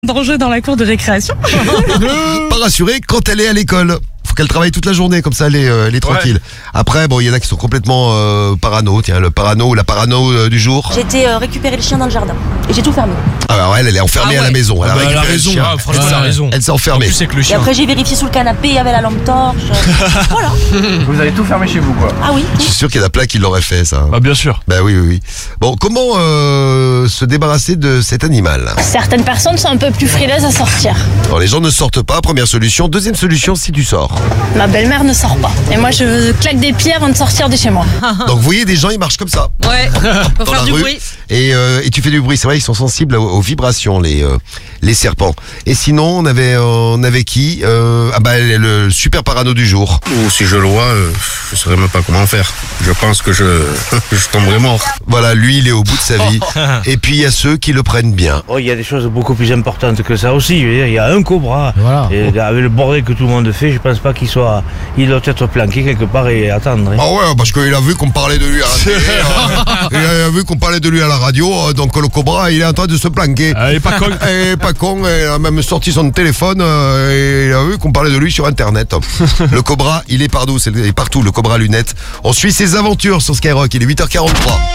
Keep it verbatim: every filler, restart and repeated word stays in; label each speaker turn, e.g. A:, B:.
A: Danger dans la cour de récréation.
B: Pas rassurée quand elle est à l'école. Faut qu'elle travaille toute la journée, comme ça elle est, euh, elle est tranquille. Ouais. Après, bon, il y en a qui sont complètement euh, parano. Tiens, le parano ou la parano euh, du jour.
C: J'ai été euh, récupérer le chien dans le jardin et j'ai tout fermé.
B: Ah bah ouais, elle est enfermée
D: ah ouais.
B: à la maison. Elle
D: ah
B: a,
D: bah elle a
B: raison.
D: raison. Ah, franchement, elle a raison.
B: Elle s'est enfermée.
D: En plus, c'est que le
C: Et
D: chien.
C: après j'ai vérifié sous le canapé, il y avait la lampe torche. Voilà.
E: Vous avez tout fermé chez vous, quoi.
C: Ah oui.
B: Je suis sûr qu'il y en a plein qui l'auraient fait, ça.
D: Bah bien sûr.
B: Bah oui, oui, oui. Bon, comment euh, se débarrasser de cet animal?
F: Certaines personnes sont un peu plus frileuses à sortir.
B: Alors, les gens ne sortent pas, première solution. Deuxième solution, si tu sors.
F: Ma belle-mère ne sort pas. Et moi, je claque des pieds avant de sortir de chez moi.
B: Donc, vous voyez, des gens, ils marchent comme ça.
A: Ouais, faut
B: Dans
A: faire
B: la
A: du
B: rue.
A: bruit.
B: Et, euh, et tu fais du bruit. C'est vrai, ils sont sensibles aux, aux vibrations, les, euh, les serpents. Et sinon, on avait, on avait qui euh, Ah bah, le super parano du jour.
G: Ou si je le vois, euh, je saurais même pas comment faire. Je pense que je, je tomberai mort.
B: Voilà, lui, il est au bout de sa vie. Et puis, il y a ceux qui le prennent bien.
H: Oh, il y a des choses beaucoup plus importantes que ça aussi. Je veux dire, il y a un cobra.
E: Voilà.
H: Et avec le bordel que tout le monde fait, je pense pas qu'il soit. Il doit être planqué quelque part et attendre. Hein.
B: Ah ouais, parce qu'il a vu qu'on parlait de lui à la télé. euh, il a vu qu'on parlait de lui à la radio. euh, Donc, le cobra, il est en train de se planquer.
D: Elle est pas con.
B: Et pas con, il a même sorti son téléphone euh, et il a vu qu'on parlait de lui sur Internet. Le cobra, il est partout, c'est il est partout, le cobra lunette. On suit ses aventures sur Skyrock, il est huit heures quarante-trois.